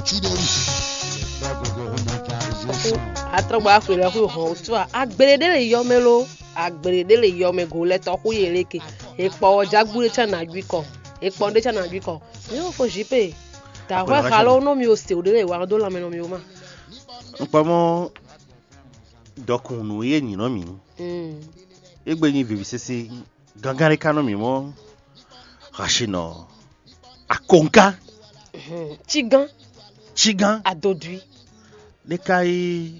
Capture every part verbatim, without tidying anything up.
atrogba fere hu ho tu agbede le yomelo agbede le yomego le to hu yereke epo jagbure chana gbiko epo de chana gbiko mi o fo jipe ta wa khalo no mi o se odele wa do la me no mi o ma npamo dokunu ye ni no mi mm egbe ni vivi sese gangare kanu mi mo rashino akonka chigan chigan adodui le kai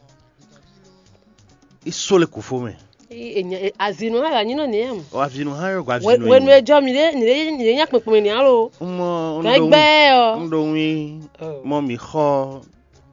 isole kufome e azinu ala ni no ni am o avinu ha gwa avinu wenu ejo mi le ni ni yan pinpin ni aro mo gbe o ndo wi mo mi kho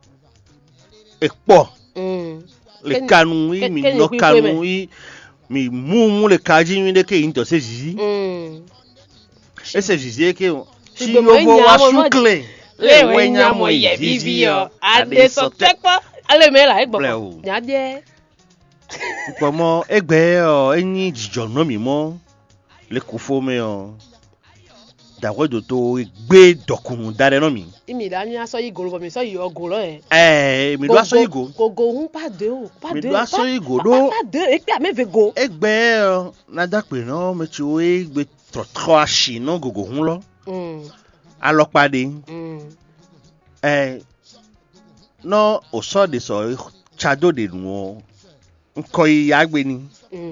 epo mm le kanu yi mi no kanu yi mi mu mu le kaji mi de ke into se zizi mm ese zizi ke si yo vo wa sukle le wenya mo ye vivio ade so tepo ale me la egbo nya die npamo egbe o enyi jijo no mi mo le kufome o dawedo to gbe dokun dare no mi imi da mi aso yi goro mi so yi ogo lo e eh mi do aso igo gogo hun pa de o pa de mi do aso igo do pa de e pe ameve go egbe o na da pe no me ti o egbe trotro ashi no gogo hun lo mm alopade mm eh no o so de so chado de nu nko iya gbe ni mm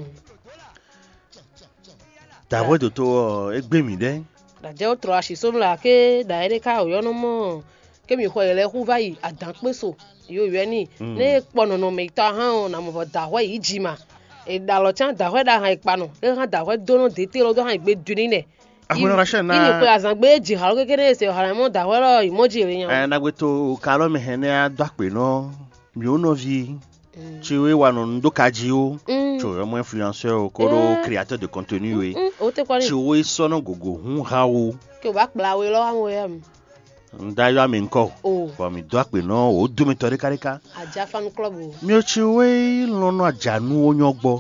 dawedo to egbe mi de da je otro ashiso la ke da ere ka oyo no mo ke mi ko ele hu vai adan peso yo we ni ne pono no me ta han na mo da wa yi jima e da lo chan da wa da han ipano e han da wa do no de te lo do han igbe duni ne ahun rasha na ni pe azan gbe ji haro kekere se hara mo da wa ro emoji re yan eh na gbe to ka lo me hene adwape no mi o no vi chiwe wa no ndo kaji o cho mo influenceur o koro créateur de contenu we o te kwani chiwe so no gogo hun ha o ke o ba pla we lo amo yam nda yo ami nko o for mi dwape no o du mi tori karika aja fan club o mi o chiwe lono ajanu onyogbo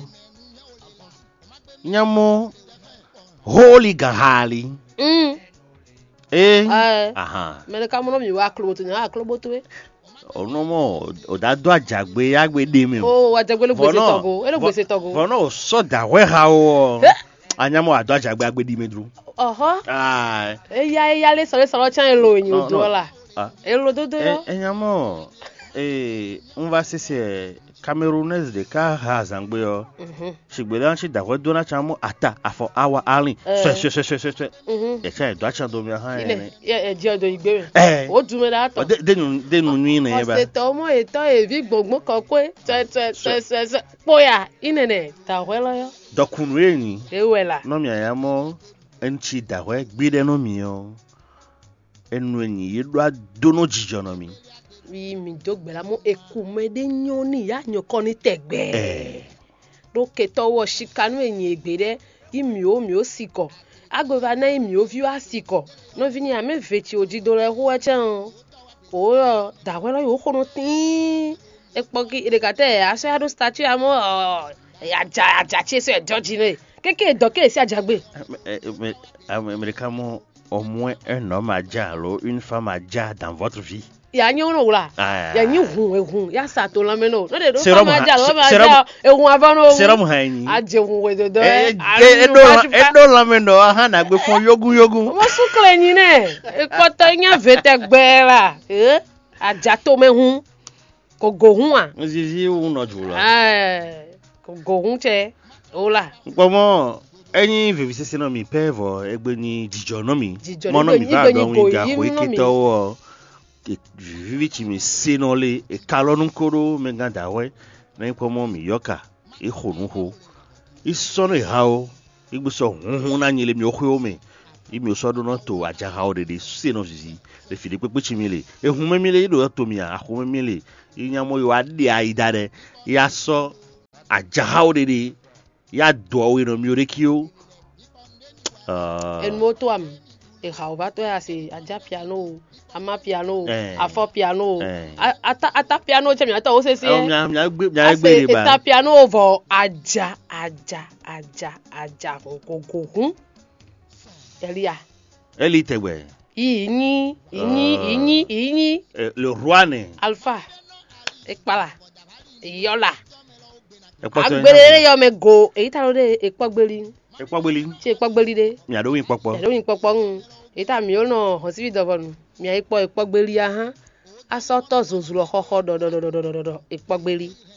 nyamo holy gahali mm eh aha me ka mo no mi wa club to na club to we ono mo o da do ajagbe agbe de mi o ajagbe lo gbese togo e lo gbese togo bono so da we ha o anyamo ado ajagbe agbe di medru oho ah e ya e ya le so le so chan lo yin odo la e lo dodo yo anyamo eh on va c'est Camerounais de ka ha zangbe yo shigbe lan shi da we do na chamo ata afo awa alin so so so so so e cha do cha do mi ha ene e je odo igbe me o du me da to de nu de nu nu ina ba se to mo e to e vi gbogbo kan pe se se se se poya inene ta we lo yo dokunu eni e wela no mi ayamo enchi da we gbe de no mi yo enu eni ye do adono jijo no mi mi mi dogbela mo ekumede nyoni ya nyoko ni tegbe eh do ke towo shikanu eyin egbere imi o mi o siko agova na imi o vi o asiko no vini ame veti ojido re ho eche o o da we lo yo kono tin epoki irekate ase do statue amo aja aja chese ejoji ne keke doke si ajagbe america mo au moins un homme a déjà une femme a déjà dans votre vie ya nyi ono wula ya nyi hun ehun ya sato lameno no de do ma ja lo ma ja ehun avano serum hanyi aje hun we do do e do e do lameno ha na gbe fun yogun yogun mo sukle yin ne e poto yan vete gbera eh aja to mehun ko gohun a zizi un no jula eh ko gohun che ola pomo ẹ̀yin vivi sese no mi pevo egbe ni jijo no mi mo no mi ba do wi ga ko ikito vivi ti mi se no le e kalonu koro me ganda we na ipo mo mi yoka e khonu ho iso no ha o igbuso hunhun na nyele mi okwe o me imi oso do no to aja ha o de se no zizi le fi de pepe chi mi le ehun me mi le do to mi a akun me mi le iyan mo yo ade aidare ya so aja ha o de ya do we no mi orekio uh en moto am e hawa to ya si aja piano ama piano afo piano ata ata piano che mi ata o se se o mi mi gbe mi gbe re ba ata piano over aja aja aja aja gogogun elia eli tegbe Ini, ini, ini, ini. Le roi ne. Alpha. Ekpala. Yola. Ekpọtọ. Agbelele yo me go. Èyí ta lo de ekpogbeli. Ekpogbeli. Ṣé ekpogbeli de? Mi ado wi popo. Mi ado wi popo un. Èyí ta mi o no hospital dovonu. Mi ai po ekpogbeli ahan. Aso to zozulo hoho do do do do do do ekpogbeli.